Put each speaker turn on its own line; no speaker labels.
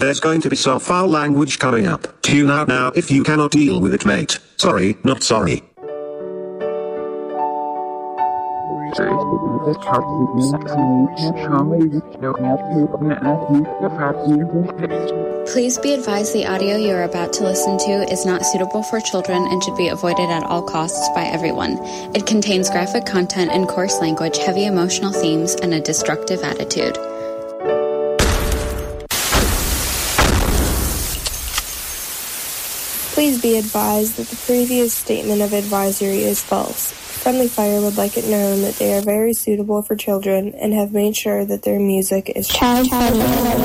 There's going to be some foul language coming up. Tune out now if you cannot deal with it, mate. Sorry, not sorry.
Please be advised the audio you are about to listen to is not suitable for children and should be avoided at all costs by everyone. It contains graphic content and coarse language, heavy emotional themes, and a destructive attitude.
Please be advised that the previous statement of advisory is false. Friendly Fire would like it known that they are very suitable for children and have made sure that their music is child-friendly.